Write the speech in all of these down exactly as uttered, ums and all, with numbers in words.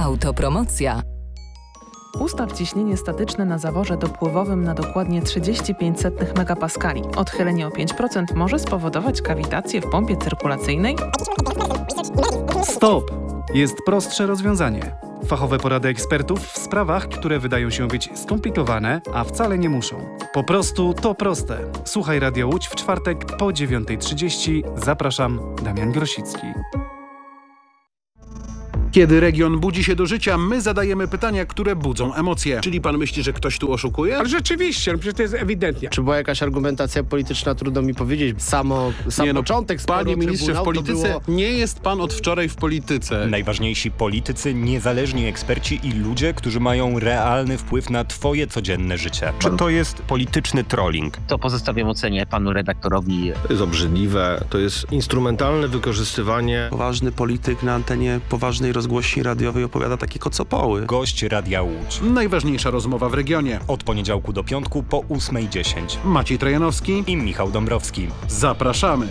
Autopromocja. Ustaw ciśnienie statyczne na zaworze dopływowym na dokładnie trzydzieści pięć setnych megapaskali. Odchylenie o pięć procent może spowodować kawitację w pompie cyrkulacyjnej. Stop! Jest prostsze rozwiązanie. Fachowe porady ekspertów w sprawach, które wydają się być skomplikowane, a wcale nie muszą. Po prostu to proste. Słuchaj Radio Łódź w czwartek po dziewiątej trzydzieści. Zapraszam, Damian Grosicki. Kiedy region budzi się do życia, my zadajemy pytania, które budzą emocje. Czyli pan myśli, że ktoś tu oszukuje? Ale rzeczywiście, no przecież to jest ewidentnie. Czy była jakaś argumentacja polityczna, trudno mi powiedzieć. Samo, sam nie, no, początek sporu, panie ministrze, w polityce było... nie jest pan od wczoraj w polityce. Najważniejsi politycy, niezależni eksperci i ludzie, którzy mają realny wpływ na twoje codzienne życie. Czy to jest polityczny trolling? To pozostawiam ocenie panu redaktorowi. To jest obrzydliwe, to jest instrumentalne wykorzystywanie. Poważny polityk na antenie poważnej rozgłośni radiowej opowiada takie kocopoły. Gość Radia Łódź. Najważniejsza rozmowa w regionie. Od poniedziałku do piątku po ósmej dziesięć. Maciej Trojanowski i Michał Dąbrowski. Zapraszamy.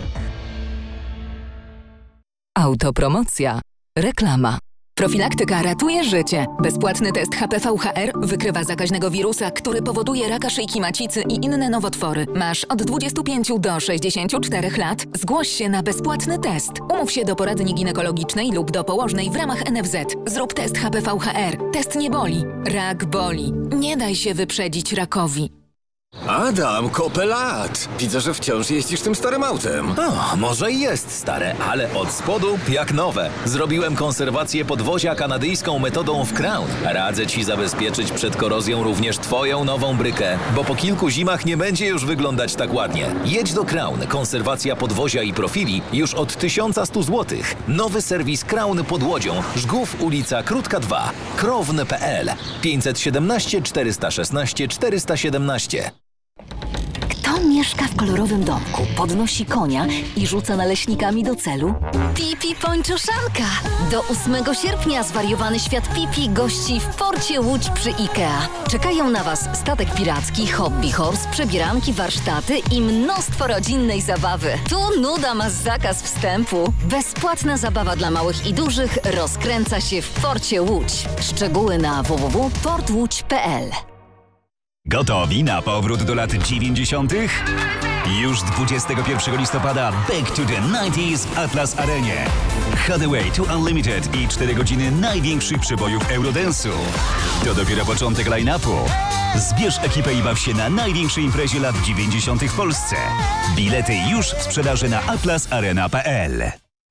Autopromocja. Reklama. Profilaktyka ratuje życie. Bezpłatny test H P V H R wykrywa zakaźnego wirusa, który powoduje raka szyjki macicy i inne nowotwory. Masz od dwudziestu pięciu do sześćdziesięciu czterech lat. Zgłoś się na bezpłatny test. Umów się do poradni ginekologicznej lub do położnej w ramach N F Z. Zrób test H P V H R. Test nie boli. Rak boli. Nie daj się wyprzedzić rakowi. Adam, kopę lat. Widzę, że wciąż jeździsz tym starym autem. O, może i jest stare, ale od spodu jak nowe. Zrobiłem konserwację podwozia kanadyjską metodą w Crown. Radzę ci zabezpieczyć przed korozją również twoją nową brykę, bo po kilku zimach nie będzie już wyglądać tak ładnie. Jedź do Crown. Konserwacja podwozia i profili już od tysiąc sto złotych. Nowy serwis Crown pod Łodzią. Żgów, ulica Krótka dwa. krowny kropka p l pięćset siedemnaście czterysta szesnaście czterysta siedemnaście. Kto mieszka w kolorowym domku, podnosi konia i rzuca naleśnikami do celu? Pipi Pończoszanka! Do ósmego sierpnia zwariowany świat Pipi gości w porcie Łódź przy IKEA. Czekają na Was statek piracki, hobby horse, przebieranki, warsztaty i mnóstwo rodzinnej zabawy. Tu nuda ma zakaz wstępu. Bezpłatna zabawa dla małych i dużych rozkręca się w porcie Łódź. Szczegóły na w w w kropka port łódź kropka p l. Gotowi na powrót do lat dziewięćdziesiątych? Już dwudziestego pierwszego listopada Back to the dziewięćdziesiątych w Atlas Arenie. Hathaway to Unlimited i cztery godziny największych przebojów Eurodance'u. To dopiero początek line-upu. Zbierz ekipę i baw się na największej imprezie lat dziewięćdziesiątych w Polsce. Bilety już w sprzedaży na atlas arena kropka p l.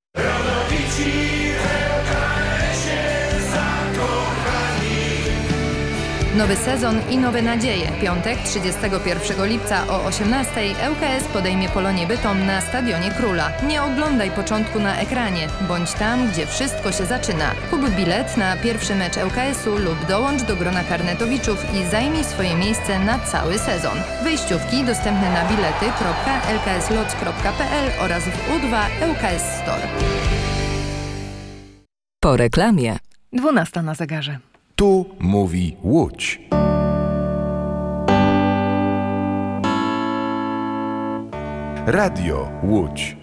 Nowy sezon i nowe nadzieje. Piątek, trzydziestego pierwszego lipca o osiemnastej L K S podejmie Polonię Bytom na Stadionie Króla. Nie oglądaj początku na ekranie. Bądź tam, gdzie wszystko się zaczyna. Kup bilet na pierwszy mecz L K S u lub dołącz do grona karnetowiczów i zajmij swoje miejsce na cały sezon. Wyjściówki dostępne na bilety kropka l k s lots kropka p l oraz w U dwa L K S Store. Po reklamie. dwunasta na zegarze. Tu mówi Łódź. Radio Łódź.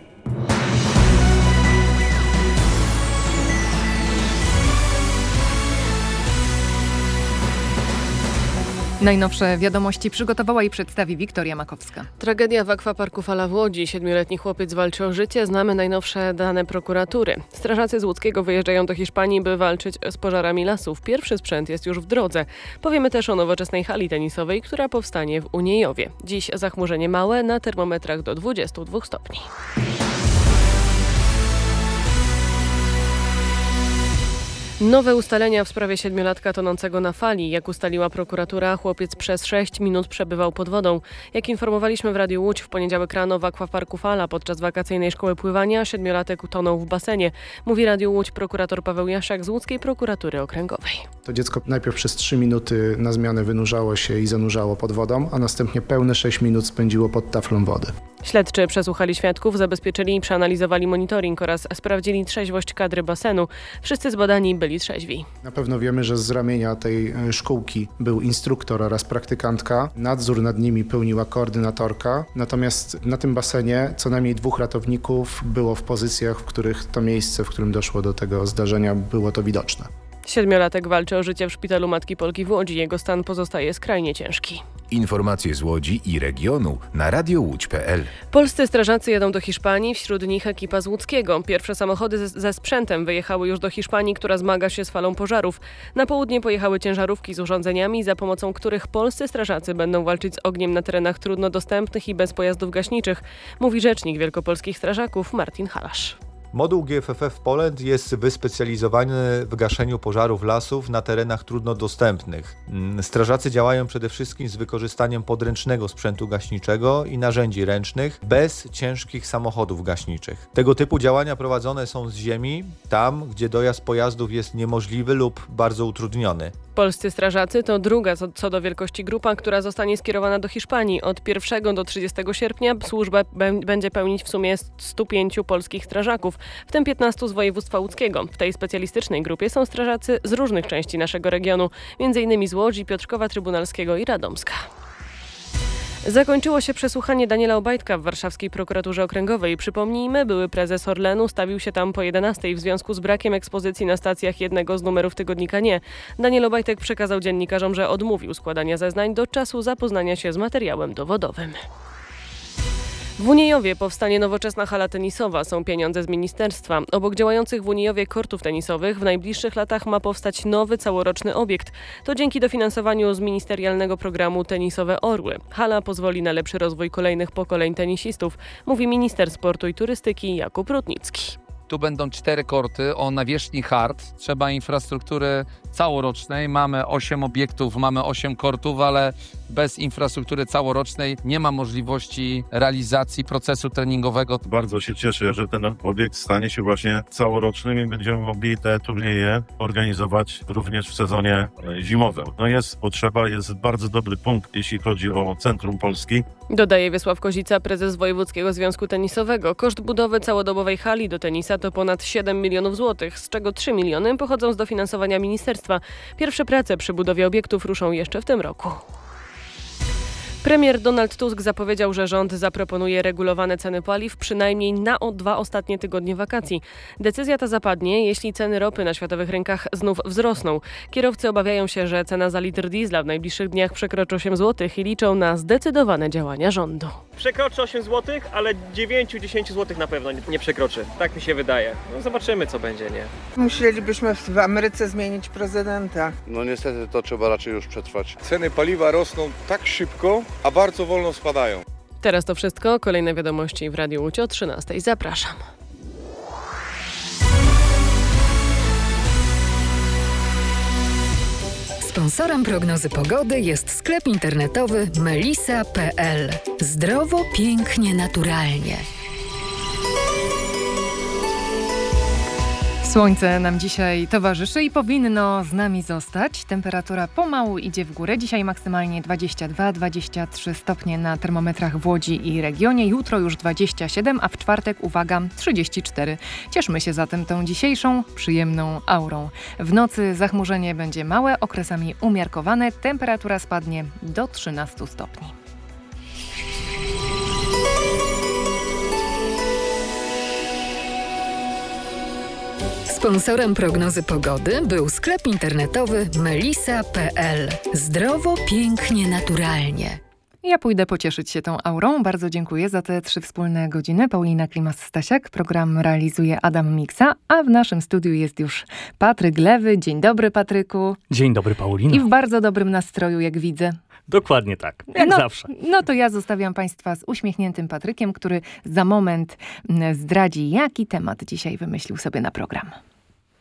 Najnowsze wiadomości przygotowała i przedstawi Wiktoria Makowska. Tragedia w akwaparku Fala w Łodzi. Siedmioletni chłopiec walczy o życie. Znamy najnowsze dane prokuratury. Strażacy z Łódzkiego wyjeżdżają do Hiszpanii, by walczyć z pożarami lasów. Pierwszy sprzęt jest już w drodze. Powiemy też o nowoczesnej hali tenisowej, która powstanie w Uniejowie. Dziś zachmurzenie małe, na termometrach do dwudziestu dwóch stopni. Nowe ustalenia w sprawie siedmiolatka tonącego na fali. Jak ustaliła prokuratura, chłopiec przez sześć minut przebywał pod wodą. Jak informowaliśmy w Radiu Łódź, w poniedziałek rano w akwaparku Fala podczas wakacyjnej szkoły pływania siedmiolatek utonął w basenie. Mówi Radiu Łódź prokurator Paweł Jaszak z Łódzkiej Prokuratury Okręgowej. To dziecko najpierw przez trzy minuty na zmianę wynurzało się i zanurzało pod wodą, a następnie pełne sześć minut spędziło pod taflą wody. Śledczy przesłuchali świadków, zabezpieczyli i przeanalizowali monitoring oraz sprawdzili trzeźwość kadry basenu. Wszyscy zbadani byli trzeźwi. Na pewno wiemy, że z ramienia tej szkółki był instruktor oraz praktykantka. Nadzór nad nimi pełniła koordynatorka. Natomiast na tym basenie co najmniej dwóch ratowników było w pozycjach, w których to miejsce, w którym doszło do tego zdarzenia, było to widoczne. Siedmiolatek walczy o życie w szpitalu Matki Polki w Łodzi. Jego stan pozostaje skrajnie ciężki. Informacje z Łodzi i regionu na radio łódź kropka pe el. Polscy strażacy jedą do Hiszpanii, wśród nich ekipa z łódzkiego. Pierwsze samochody ze, ze sprzętem wyjechały już do Hiszpanii, która zmaga się z falą pożarów. Na południe pojechały ciężarówki z urządzeniami, za pomocą których polscy strażacy będą walczyć z ogniem na terenach trudno dostępnych i bez pojazdów gaśniczych, mówi rzecznik wielkopolskich strażaków Martin Halasz. Moduł G F F F Poland jest wyspecjalizowany w gaszeniu pożarów lasów na terenach trudno dostępnych. Strażacy działają przede wszystkim z wykorzystaniem podręcznego sprzętu gaśniczego i narzędzi ręcznych, bez ciężkich samochodów gaśniczych. Tego typu działania prowadzone są z ziemi, tam gdzie dojazd pojazdów jest niemożliwy lub bardzo utrudniony. Polscy strażacy to druga co, co do wielkości grupa, która zostanie skierowana do Hiszpanii. Od pierwszego do trzydziestego sierpnia służbę b- będzie pełnić w sumie stu pięciu polskich strażaków, w tym piętnastu z województwa łódzkiego. W tej specjalistycznej grupie są strażacy z różnych części naszego regionu, między innymi z Łodzi, Piotrkowa Trybunalskiego i Radomska. Zakończyło się przesłuchanie Daniela Obajtka w warszawskiej prokuraturze okręgowej. Przypomnijmy, były prezes Orlenu stawił się tam po jedenastej w związku z brakiem ekspozycji na stacjach jednego z numerów tygodnika Nie. Daniel Obajtek przekazał dziennikarzom, że odmówił składania zeznań do czasu zapoznania się z materiałem dowodowym. W Uniejowie powstanie nowoczesna hala tenisowa. Są pieniądze z ministerstwa. Obok działających w Uniejowie kortów tenisowych w najbliższych latach ma powstać nowy całoroczny obiekt. To dzięki dofinansowaniu z ministerialnego programu Tenisowe Orły. Hala pozwoli na lepszy rozwój kolejnych pokoleń tenisistów, mówi minister sportu i turystyki Jakub Rutnicki. Tu będą cztery korty o nawierzchni hard. Trzeba infrastruktury całorocznej. Mamy osiem obiektów, mamy osiem kortów, ale bez infrastruktury całorocznej nie ma możliwości realizacji procesu treningowego. Bardzo się cieszę, że ten obiekt stanie się właśnie całorocznym i będziemy mogli te turnieje organizować również w sezonie zimowym. No jest potrzeba, jest bardzo dobry punkt, jeśli chodzi o centrum Polski. Dodaje Wiesław Kozica, prezes Wojewódzkiego Związku Tenisowego. Koszt budowy całodobowej hali do tenisa to ponad siedem milionów złotych, z czego trzy miliony pochodzą z dofinansowania ministerstwa. Pierwsze prace przy budowie obiektów ruszą jeszcze w tym roku. Premier Donald Tusk zapowiedział, że rząd zaproponuje regulowane ceny paliw przynajmniej na o dwa ostatnie tygodnie wakacji. Decyzja ta zapadnie, jeśli ceny ropy na światowych rynkach znów wzrosną. Kierowcy obawiają się, że cena za litr diesla w najbliższych dniach przekroczy osiem złotych i liczą na zdecydowane działania rządu. Przekroczy osiem złotych, ale dziewięć do dziesięciu złotych na pewno nie przekroczy. Tak mi się wydaje. No zobaczymy, co będzie, nie? Musielibyśmy w Ameryce zmienić prezydenta. No niestety to trzeba raczej już przetrwać. Ceny paliwa rosną tak szybko, a bardzo wolno spadają. Teraz to wszystko. Kolejne wiadomości w Radiu Łódź o trzynastej. Zapraszam. Sponsorem prognozy pogody jest sklep internetowy melisa kropka pe el. Zdrowo, pięknie, naturalnie. Słońce nam dzisiaj towarzyszy i powinno z nami zostać. Temperatura pomału idzie w górę. Dzisiaj maksymalnie dwadzieścia dwa do dwudziestu trzech stopnie na termometrach w Łodzi i regionie. Jutro już dwadzieścia siedem, a w czwartek, uwaga, trzydzieści cztery. Cieszmy się zatem tą dzisiejszą przyjemną aurą. W nocy zachmurzenie będzie małe, okresami umiarkowane. Temperatura spadnie do trzynastu stopni. Sponsorem prognozy pogody był sklep internetowy melisa kropka pe el. Zdrowo, pięknie, naturalnie. Ja pójdę pocieszyć się tą aurą. Bardzo dziękuję za te trzy wspólne godziny. Paulina Klimas-Stasiak. Program realizuje Adam Miksa, a w naszym studiu jest już Patryk Lewy. Dzień dobry, Patryku. Dzień dobry, Paulina. I w bardzo dobrym nastroju, jak widzę. Dokładnie tak, jak no, zawsze. No to ja zostawiam Państwa z uśmiechniętym Patrykiem, który za moment zdradzi, jaki temat dzisiaj wymyślił sobie na program.